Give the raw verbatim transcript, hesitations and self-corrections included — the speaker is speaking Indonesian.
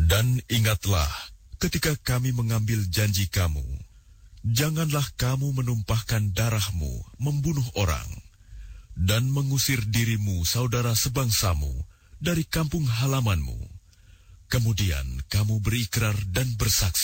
Dan ingatlah, ketika kami mengambil janji kamu, janganlah kamu menumpahkan darahmu, membunuh orang, dan mengusir dirimu, saudara sebangsamu, dari kampung halamanmu. Kemudian kamu berikrar dan bersaksi.